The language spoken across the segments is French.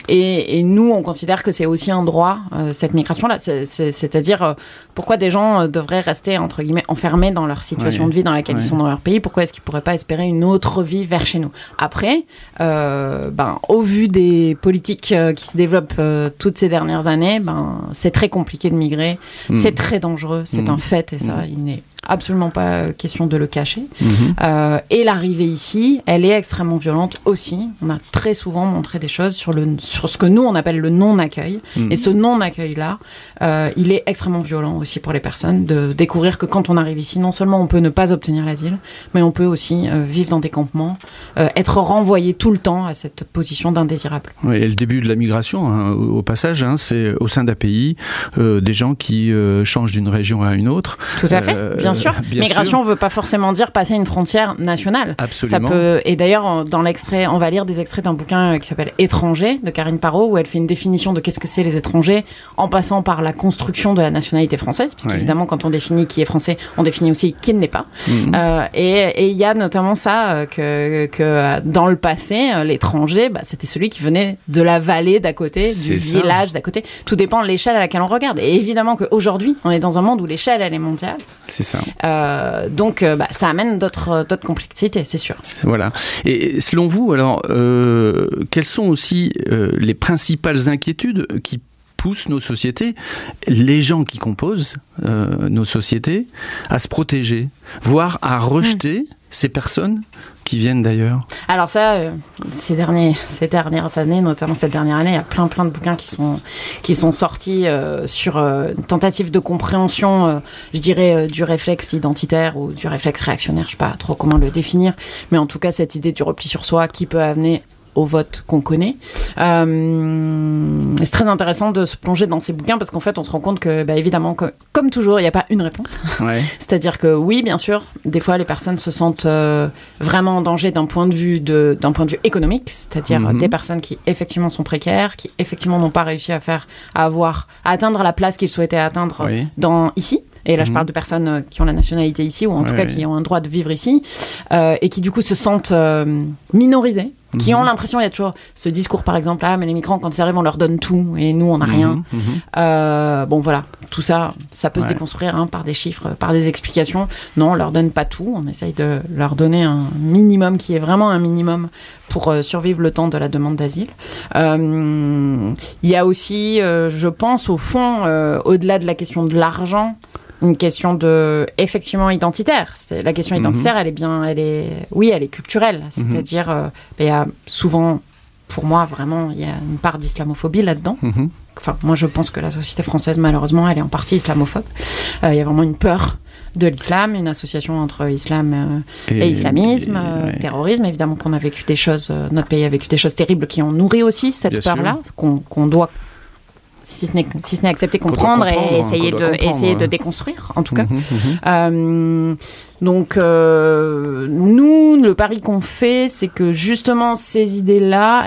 Et nous, on considère que c'est aussi un droit, cette migration-là. C'est-à-dire, pourquoi des gens devraient rester, entre guillemets, enfermés dans leur situation de vie dans laquelle ils sont dans leur pays? Pourquoi est-ce qu'ils ne pourraient pas espérer une autre vie vers chez nous? Après, au vu des politiques qui se développent toutes ces dernières années, c'est très compliqué de migrer. C'est très dangereux, c'est un fait, et ça, il n'est absolument pas question de le cacher. Et l'arrivée ici, elle est extrêmement violente aussi. On a très souvent montré des choses sur ce que nous, on appelle le non-accueil. Et ce non-accueil-là, il est extrêmement violent aussi pour les personnes, de découvrir que quand on arrive ici, non seulement on peut ne pas obtenir l'asile, mais on peut aussi vivre dans des campements, être renvoyé tout le temps à cette position d'indésirable. Oui, et le début de la migration, au passage, c'est au sein d'un pays, des gens qui changent d'une région à une autre. Tout à fait, bien sûr. Migration ne veut pas forcément dire passer une frontière nationale. Absolument. Et d'ailleurs, dans l'extrait, on va lire des extraits d'un bouquin qui s'appelle Étrangers de Karine Parot, où elle fait une définition de qu'est-ce que c'est les étrangers, en passant par la construction de la nationalité française, puisqu'évidemment, quand on définit qui est français, on définit aussi qui ne l'est pas. Et il y a notamment ça, que dans le passé, l'étranger, c'était celui qui venait de la vallée d'à côté, du village d'à côté. Tout dépend de l'échelle à laquelle on regarde. Et évidemment qu'aujourd'hui, on est dans un monde où l'échelle, elle est mondiale. C'est ça. Donc, ça amène d'autres complexités, c'est sûr. Voilà. Et selon vous, alors, quelles sont aussi les principales inquiétudes qui poussent nos sociétés, les gens qui composent nos sociétés, à se protéger, voire à rejeter ces personnes qui viennent d'ailleurs? Alors ça, ces dernières années, notamment cette dernière année, il y a plein de bouquins qui sont sortis sur une tentative de compréhension, je dirais, du réflexe identitaire ou du réflexe réactionnaire, je ne sais pas trop comment le définir, mais en tout cas cette idée du repli sur soi qui peut amener au vote qu'on connaît. C'est très intéressant de se plonger dans ces bouquins parce qu'en fait, on se rend compte que, évidemment, comme toujours, il n'y a pas une réponse. C'est-à-dire que oui, bien sûr, des fois, les personnes se sentent vraiment en danger d'un point de vue économique, c'est-à-dire des personnes qui, effectivement, sont précaires, qui, effectivement, n'ont pas réussi à atteindre la place qu'ils souhaitaient atteindre ici. Et là, je parle de personnes qui ont la nationalité ici, ou en tout cas qui ont un droit de vivre ici, et qui, du coup, se sentent minorisées, qui ont l'impression, il y a toujours ce discours, par exemple, mais les migrants, quand ils arrivent, on leur donne tout, et nous, on n'a rien. Voilà, tout ça, ça peut se déconstruire par des chiffres, par des explications. Non, on leur donne pas tout, on essaye de leur donner un minimum qui est vraiment un minimum pour survivre le temps de la demande d'asile. Il y a aussi, je pense, au fond, au-delà de la question de l'argent, une question effectivement identitaire. La question identitaire, elle est culturelle. C'est-à-dire, il y a souvent, pour moi, vraiment, il y a une part d'islamophobie là-dedans. Enfin, moi, je pense que la société française, malheureusement, elle est en partie islamophobe. Il y a vraiment une peur de l'islam, une association entre islam et islamisme, terrorisme. Évidemment qu'on a vécu des choses, notre pays a vécu des choses terribles qui ont nourri aussi cette peur-là, qu'on doit, si ce n'est accepter, comprendre et essayer de déconstruire, en tout cas. Donc, nous, le pari qu'on fait, c'est que justement, ces idées-là,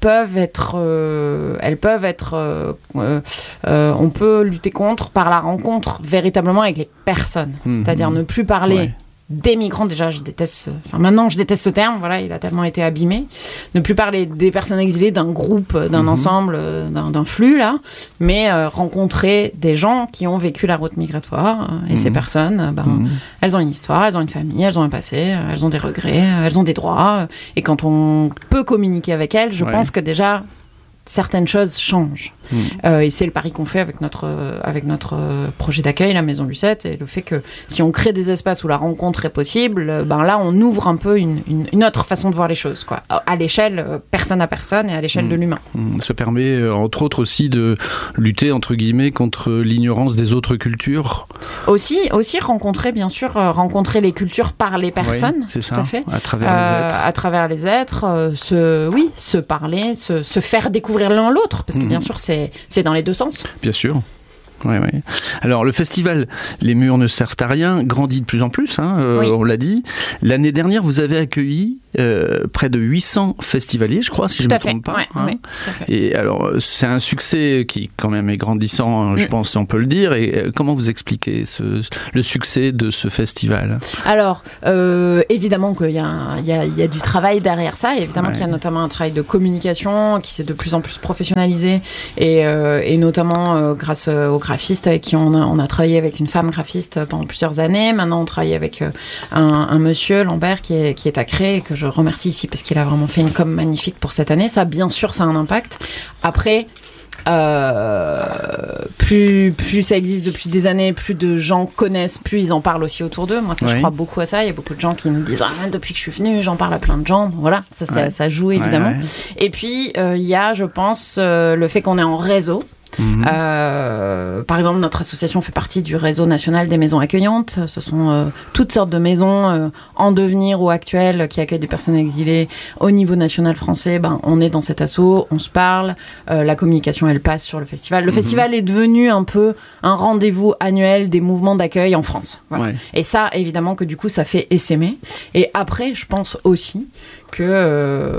on peut lutter contre par la rencontre véritablement avec les personnes. C'est-à-dire ne plus parler des migrants, déjà maintenant je déteste ce terme, voilà, il a tellement été abîmé, ne plus parler des personnes exilées, d'un groupe, d'un ensemble, d'un flux là, mais rencontrer des gens qui ont vécu la route migratoire, et ces personnes, elles ont une histoire, elles ont une famille, elles ont un passé, elles ont des regrets, elles ont des droits, et quand on peut communiquer avec elles, je pense que déjà certaines choses changent. Et c'est le pari qu'on fait avec notre projet d'accueil, la Maison Lucette, et le fait que si on crée des espaces où la rencontre est possible, là on ouvre un peu une autre façon de voir les choses, quoi, à l'échelle personne à personne et à l'échelle de l'humain. Ça permet entre autres aussi de lutter entre guillemets contre l'ignorance des autres cultures. Aussi rencontrer les cultures par les personnes, c'est ça, tout à fait, à travers les êtres, se parler, se faire découvrir l'un l'autre, parce que bien sûr c'est dans les deux sens. Bien sûr. Ouais. Alors le festival Les Murs ne servent à rien grandit de plus en plus, oui. On l'a dit. L'année dernière, vous avez accueilli près de 800 festivaliers, je crois, si je ne me trompe pas. Ouais, oui, tout à fait. Et alors, c'est un succès qui quand même est grandissant, je pense, on peut le dire. Et comment vous expliquez le succès de ce festival ? Alors, évidemment qu'il y a du travail derrière ça. Évidemment qu'il y a notamment un travail de communication qui s'est de plus en plus professionnalisé. Et notamment grâce aux graphistes avec qui on a travaillé avec une femme graphiste pendant plusieurs années. Maintenant, on travaille avec un monsieur, Lambert, qui est à Cré, et que je remercie ici parce qu'il a vraiment fait une com magnifique pour cette année. Ça, bien sûr, ça a un impact. Après, plus ça existe depuis des années, plus de gens connaissent, plus ils en parlent aussi autour d'eux. Moi, ça, je crois beaucoup à ça. Il y a beaucoup de gens qui nous disent depuis que je suis venue, j'en parle à plein de gens. Voilà, ça joue évidemment. Et puis, il y a, je pense, le fait qu'on est en réseau. Par exemple, notre association fait partie du réseau national des maisons accueillantes. Ce sont toutes sortes de maisons en devenir ou actuelles qui accueillent des personnes exilées au niveau national français. On est dans cet asso, on se parle, la communication elle passe sur le festival. Le festival est devenu un peu un rendez-vous annuel des mouvements d'accueil en France. Voilà. Et ça, évidemment que du coup, ça fait essaimer. Et après, je pense aussi que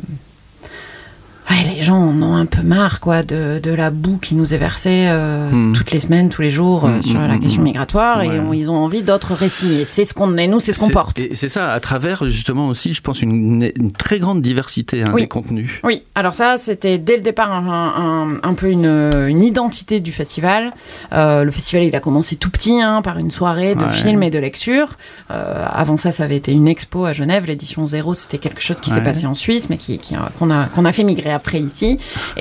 les gens en ont un peu marre de la boue qui nous est versée toutes les semaines, tous les jours sur la question migratoire, et ils ont envie d'autres récits. Et c'est ce qu'on est, nous, c'est ce qu'on porte. Et c'est ça, à travers justement aussi, je pense, une très grande diversité des contenus. Oui, alors ça, c'était dès le départ un peu une identité du festival. Le festival, il a commencé tout petit, par une soirée de films et de lecture. Avant ça avait été une expo à Genève, l'édition 0, c'était quelque chose qui s'est passé en Suisse, mais qu'on a fait migrer après ici.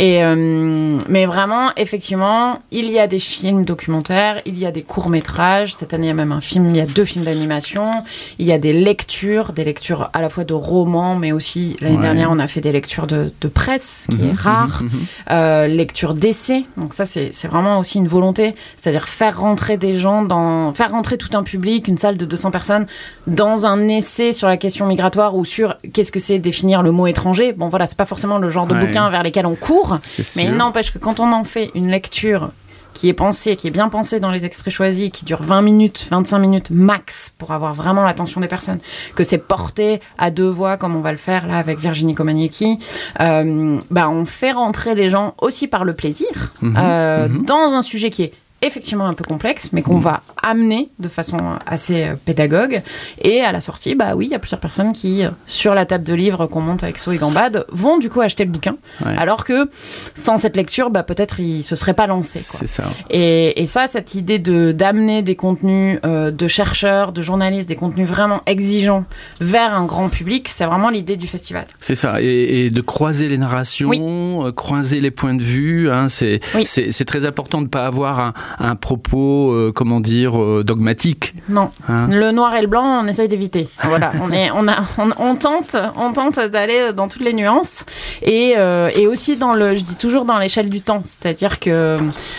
Mais vraiment, effectivement, il y a des films documentaires, il y a des courts-métrages. Cette année, il y a même il y a 2 films d'animation. Il y a des lectures à la fois de romans, mais aussi, l'année dernière, on a fait des lectures de presse, ce qui est rare. Lecture d'essais. Donc ça, c'est vraiment aussi une volonté. C'est-à-dire faire rentrer tout un public, une salle de 200 personnes, dans un essai sur la question migratoire ou sur qu'est-ce que c'est définir le mot étranger. Bon, voilà, c'est pas forcément le genre de bouquin vers lesquels on court, mais il n'empêche que quand on en fait une lecture qui est bien pensée dans les extraits choisis, qui dure 20 minutes, 25 minutes max pour avoir vraiment l'attention des personnes, que c'est porté à 2 voix comme on va le faire là avec Virginie Komaniecki, on fait rentrer les gens aussi par le plaisir dans un sujet qui est effectivement un peu complexe, mais qu'on va amener de façon assez pédagogue. Et à la sortie, il y a plusieurs personnes qui, sur la table de livres qu'on monte avec So et Gambad, vont du coup acheter le bouquin. Alors que sans cette lecture, peut-être ils se seraient pas lancés. C'est ça. Et ça, cette idée d'amener des contenus de chercheurs, de journalistes, des contenus vraiment exigeants vers un grand public, c'est vraiment l'idée du festival. C'est ça. Et de croiser les narrations, croiser les points de vue. C'est très important de ne pas avoir un propos, dogmatique. Non. Le noir et le blanc, on essaye d'éviter. Voilà. On tente d'aller dans toutes les nuances et aussi je dis toujours dans l'échelle du temps. C'est-à-dire que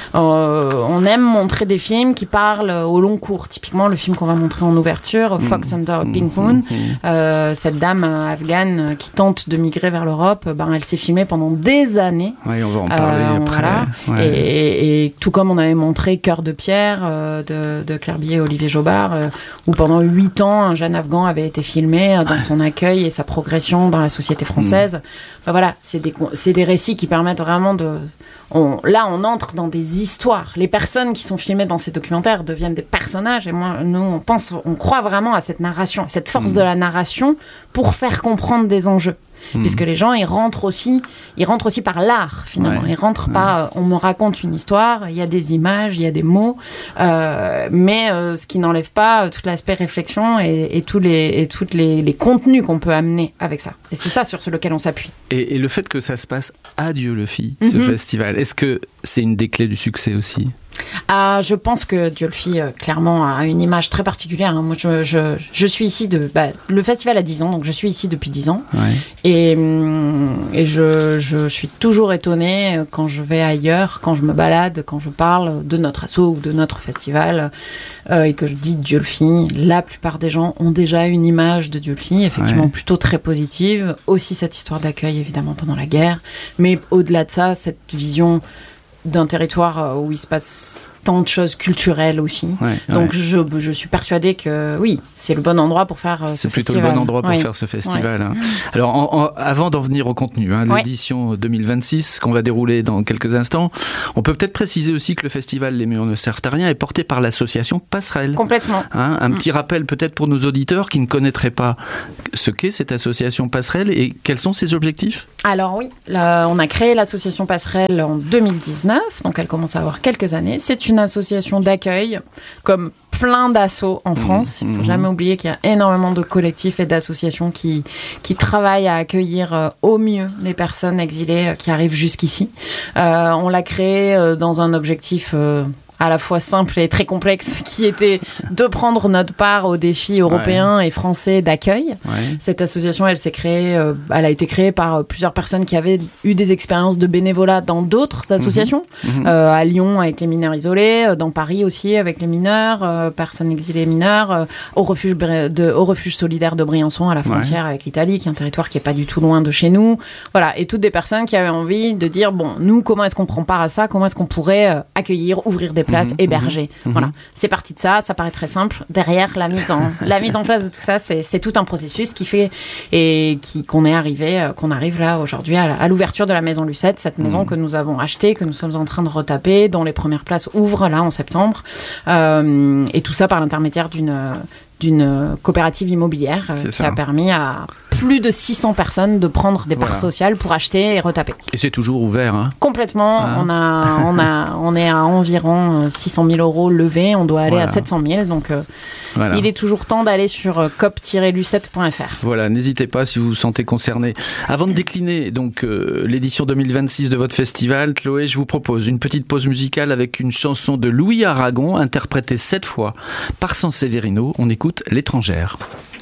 on aime montrer des films qui parlent au long cours. Typiquement, le film qu'on va montrer en ouverture, Fox Under a Pink Moon, cette dame afghane qui tente de migrer vers l'Europe, elle s'est filmée pendant des années. Oui, on va en parler après. Voilà. Et tout comme on avait montré Cœur de pierre de Claire Billet et Olivier Jobard, où pendant 8 ans, un jeune Afghan avait été filmé dans son accueil et sa progression dans la société française. Voilà, c'est des récits qui permettent vraiment on entre dans des histoires. Les personnes qui sont filmées dans ces documentaires deviennent des personnages. Et nous, on croit vraiment à cette narration, à cette force de la narration pour faire comprendre des enjeux. Puisque les gens, ils rentrent aussi par l'art, finalement. Ils rentrent par, on me raconte une histoire, il y a des images, il y a des mots, mais ce qui n'enlève pas tout l'aspect réflexion et tous les contenus qu'on peut amener avec ça. Et c'est ça sur lequel on s'appuie. Et le fait que ça se passe à Dieulefit, ce festival, est-ce que c'est une des clés du succès aussi ? Je pense que Dieulefit, clairement, a une image très particulière. Moi, je suis ici le festival a 10 ans, donc je suis ici depuis 10 ans. Et je suis toujours étonnée quand je vais ailleurs, quand je me balade, quand je parle de notre asso ou de notre festival, et que je dis Dieulefit. La plupart des gens ont déjà une image de Dieulefit, effectivement plutôt très positive. Aussi cette histoire d'accueil, évidemment, pendant la guerre. Mais au-delà de ça, cette vision d'un territoire où il se passe tant de choses culturelles aussi. Donc je suis persuadée que oui, c'est le bon endroit pour faire ce festival. C'est plutôt le bon endroit pour faire ce festival. Hein. Alors avant d'en venir au contenu, l'édition 2026 qu'on va dérouler dans quelques instants, on peut peut-être préciser aussi que le festival Les Murs ne servent à rien est porté par l'association Passerelle. Complètement. Un petit rappel peut-être pour nos auditeurs qui ne connaîtraient pas ce qu'est cette association Passerelle et quels sont ses objectifs ? Alors oui, on a créé l'association Passerelle en 2019, donc elle commence à avoir quelques années. C'est une association d'accueil, comme plein d'assauts en France. Il ne faut jamais oublier qu'il y a énormément de collectifs et d'associations qui travaillent à accueillir au mieux les personnes exilées qui arrivent jusqu'ici. On l'a créé dans un objectif à la fois simple et très complexe, qui était de prendre notre part aux défis européens et français d'accueil. Cette association, elle a été créée par plusieurs personnes qui avaient eu des expériences de bénévolat dans d'autres associations, à Lyon avec les mineurs isolés, dans Paris aussi avec les mineurs, personnes exilées mineures, au refuge solidaire de Briançon à la frontière avec l'Italie, qui est un territoire qui est pas du tout loin de chez nous. Voilà, et toutes des personnes qui avaient envie de dire bon, nous, comment est-ce qu'on prend part à ça ? Comment est-ce qu'on pourrait accueillir, ouvrir des places, héberger. Voilà, c'est parti de ça paraît très simple. Derrière, la mise en place de tout ça, c'est tout un processus qui fait qu'on arrive là aujourd'hui à l'ouverture de la Maison Lucette, cette maison que nous avons achetée, que nous sommes en train de retaper, dont les premières places ouvrent là en septembre, et tout ça par l'intermédiaire d'une coopérative immobilière qui a permis à plus de 600 personnes de prendre des parts sociales pour acheter et retaper. Et c'est toujours ouvert, hein ? Complètement. On est à environ 600 000 euros levés. On doit aller à 700 000. Donc, il est toujours temps d'aller sur cop-lucette.fr. Voilà, n'hésitez pas si vous vous sentez concerné. Avant de décliner donc l'édition 2026 de votre festival, Chloé, je vous propose une petite pause musicale avec une chanson de Louis Aragon, interprétée cette fois par Sanseverino. On écoute L'étrangère.